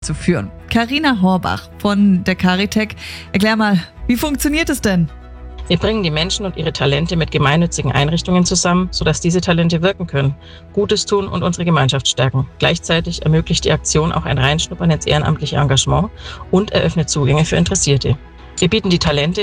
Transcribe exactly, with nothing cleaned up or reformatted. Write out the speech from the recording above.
durchzuführen. Carina Horbach von der Caritech, erklär mal, wie funktioniert es denn? Wir bringen die Menschen und ihre Talente mit gemeinnützigen Einrichtungen zusammen, sodass diese Talente wirken können, Gutes tun und unsere Gemeinschaft stärken. Gleichzeitig ermöglicht die Aktion auch ein Reinschnuppern ins ehrenamtliche Engagement und eröffnet Zugänge für Interessierte. Wir bieten die Talente